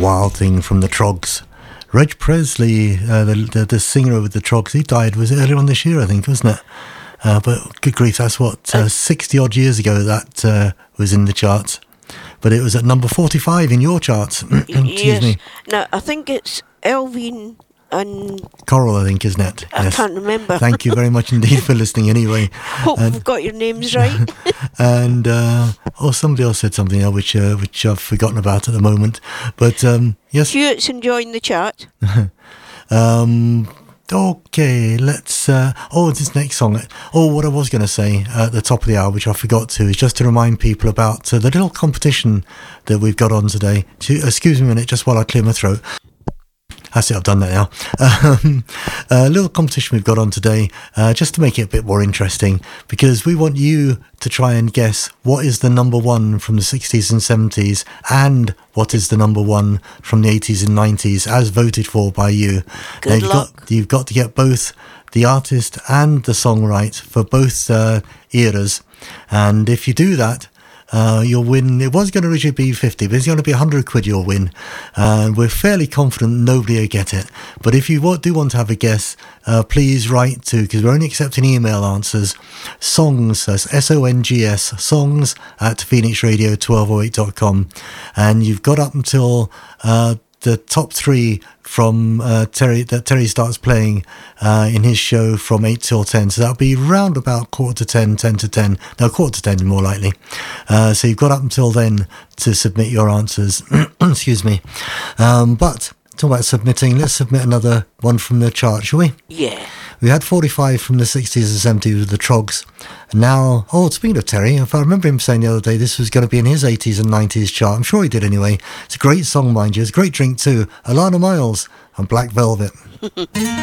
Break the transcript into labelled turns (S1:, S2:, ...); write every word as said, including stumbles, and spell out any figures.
S1: Wild Thing from the Trogs. Reg Presley, uh, the, the the singer with the Trogs, he died, was it earlier on this year, I think, wasn't it? Uh, but good grief, that's what, uh, sixty odd years ago that uh, was in the charts. But it was at number forty-five in your charts. Excuse
S2: yes.
S1: me.
S2: No, I think it's Elvin and...
S1: Coral, I think, isn't it?
S2: I
S1: yes.
S2: can't remember.
S1: Thank you very much indeed for listening anyway.
S2: Hope
S1: and,
S2: we've got your names right.
S1: and, uh, oh, somebody else said something uh, which uh, which I've forgotten about at the moment. But, um, yes.
S2: Stuart's enjoying the chat.
S1: um... Okay, let's... Uh, oh, this next song. Oh, what I was going to say at the top of the hour, which I forgot to, is just to remind people about uh, the little competition that we've got on today. To, excuse me a minute, just while I clear my throat. That's it, I've done that now. Um, a little competition we've got on today, uh, just to make it a bit more interesting, because we want you to try and guess what is the number one from the sixties and seventies and what is the number one from the eighties and nineties, as voted for by you.
S2: Good
S1: now, you've
S2: luck.
S1: Got, you've got to get both the artist and the song right for both uh, eras. And if you do that, Uh, you'll win. It was going to originally be fifty, but it's going to be one hundred quid you'll win. And uh, we're fairly confident nobody will get it. But if you do want to have a guess, uh, please write to, because we're only accepting email answers, songs, that's S O N G S, songs at phoenix radio twelve oh eight dot com. And you've got up until uh, the top three from uh, Terry that Terry starts playing uh, in his show from eight till ten. So that'll be round about quarter to ten, ten to ten. No, quarter to ten more likely. Uh, so you've got up until then to submit your answers. Excuse me. Um, but talking about submitting, let's submit another one from the chart, shall we?
S2: Yeah.
S1: We had forty-five from the sixties and seventies with the Trogs. And now, oh, speaking of Terry, if I remember him saying the other day this was going to be in his eighties and nineties chart. I'm sure he did anyway. It's a great song, mind you. It's a great drink too. Alana Miles and Black Velvet.